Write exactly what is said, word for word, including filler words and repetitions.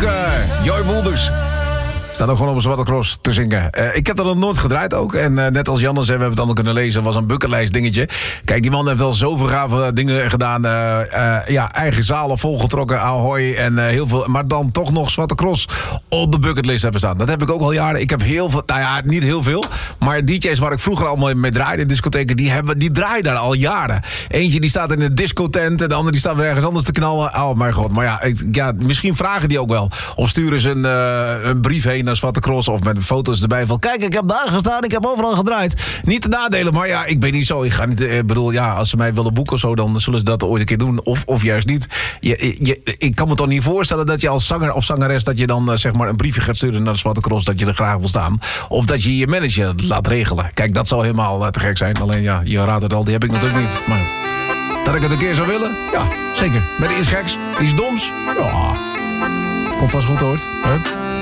uh, Joy Woelders. Staat ook gewoon op een Zwarte Cross te zingen. Uh, ik heb dat nog nooit gedraaid ook. En uh, net als Jannes, we hebben het allemaal kunnen lezen, was een bucketlist dingetje. Kijk, die man heeft wel zoveel gave dingen gedaan. Uh, uh, ja, eigen zalen volgetrokken, Ahoy en uh, heel veel. Maar dan toch nog Zwarte Cross op de bucketlist hebben staan. Dat heb ik ook al jaren. Ik heb heel veel, nou ja, niet heel veel. Maar D J's waar ik vroeger allemaal mee draaide in discotheken, die, hebben, die draaien daar al jaren. Eentje die staat in een discotent en de andere die staat weer ergens anders te knallen. Oh mijn god, maar ja, ik, ja misschien vragen die ook wel. Of sturen ze een, uh, een brief heen naar Zwarte Cross of met foto's erbij van kijk, ik heb daar gestaan, ik heb overal gedraaid. Niet te nadelen, maar ja, ik ben niet zo. Ik ga niet, ik bedoel, ja, als ze mij willen boeken of zo, dan zullen ze dat ooit een keer doen. Of, of juist niet. Je, je, ik kan me toch niet voorstellen dat je als zanger of zangeres dat je dan uh, zeg maar een briefje gaat sturen naar de Zwarte Cross dat je er graag wil staan. Of dat je je manager laat regelen. Kijk, dat zou helemaal uh, te gek zijn. Alleen ja, je raadt het al, die heb ik natuurlijk niet. Maar dat ik het een keer zou willen? Ja, zeker. Met iets geks, iets doms? Ja, komt vast goed hoor. Huh?